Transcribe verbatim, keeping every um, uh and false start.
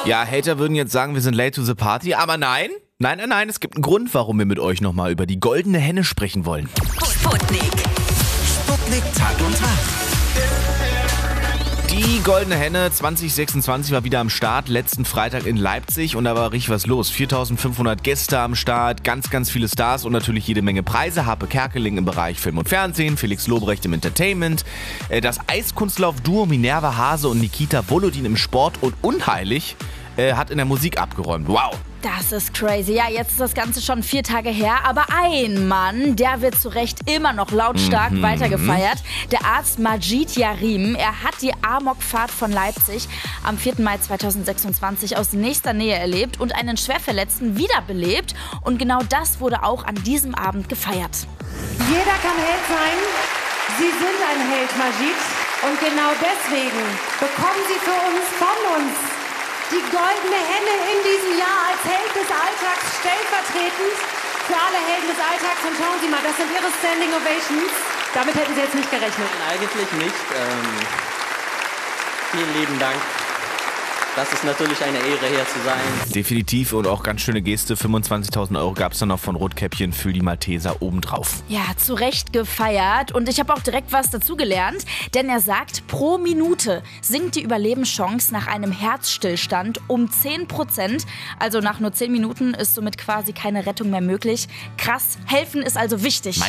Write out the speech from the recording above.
Ja, Hater würden jetzt sagen, wir sind late to the party, aber nein, nein, nein, nein, es gibt einen Grund, warum wir mit euch nochmal über die goldene Henne sprechen wollen. Sputnik. Sputnik Tag und Tag. Die goldene Henne zwanzig sechsundzwanzig war wieder am Start, letzten Freitag in Leipzig und da war richtig was los. viertausendfünfhundert Gäste am Start, ganz, ganz viele Stars und natürlich jede Menge Preise. Harpe Kerkeling im Bereich Film und Fernsehen, Felix Lobrecht im Entertainment, das Eiskunstlauf-Duo Minerva Hase und Nikita Volodin im Sport und Unheilig äh, hat in der Musik abgeräumt. Wow! Das ist crazy. Ja, jetzt ist das Ganze schon vier Tage her, aber ein Mann, der wird zu Recht immer noch lautstark Mhm. weitergefeiert. Der Arzt Majid Yarim, er hat die Amokfahrt von Leipzig am vierten Mai zweitausendsechsundzwanzig aus nächster Nähe erlebt und einen Schwerverletzten wiederbelebt. Und genau das wurde auch an diesem Abend gefeiert. Jeder kann Held sein. Sie sind ein Held, Majid. Und genau deswegen bekommen Sie für uns, von uns, die goldene Henne in diesem Jahr als Held des Alltags stellvertretend für alle Helden des Alltags. Und schauen Sie mal, das sind Ihre Standing Ovations. Damit hätten Sie jetzt nicht gerechnet. Eigentlich nicht. Ähm, vielen lieben Dank. Das ist natürlich eine Ehre, hier zu sein. Definitiv und auch ganz schöne Geste. fünfundzwanzigtausend Euro gab es dann noch von Rotkäppchen für die Malteser obendrauf. Ja, zu Recht gefeiert. Und ich habe auch direkt was dazugelernt, denn er sagt, pro Minute sinkt die Überlebenschance nach einem Herzstillstand um zehn Prozent. Also nach nur zehn Minuten ist somit quasi keine Rettung mehr möglich. Krass, helfen ist also wichtig.